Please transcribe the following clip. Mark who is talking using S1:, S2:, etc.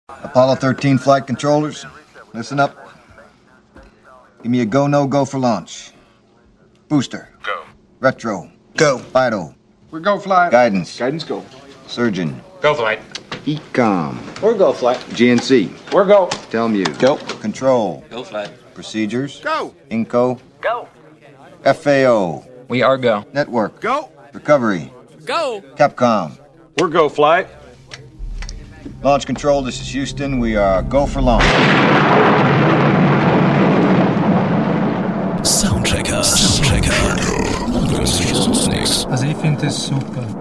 S1: Apollo 13 flight controllers, listen up. Give me a go, no-go for launch. Booster.
S2: Go.
S1: Retro.
S3: Go.
S1: Vital.
S3: We're go flight.
S1: Guidance.
S3: Guidance go.
S1: Surgeon.
S2: Go flight.
S1: Ecom.
S3: We're go flight.
S1: GNC.
S3: We're go.
S1: Telmuse.
S3: Go.
S1: Control.
S2: Go flight.
S1: Procedures.
S3: Go.
S1: Inco.
S2: Go.
S1: FAO.
S2: We are go.
S1: Network.
S3: Go.
S1: Recovery.
S2: Go.
S1: Capcom.
S3: We're go flight.
S1: Launch control, this is Houston. We are go for launch.
S4: Soundchecker. Sonst nichts.
S5: Also ich finde das super.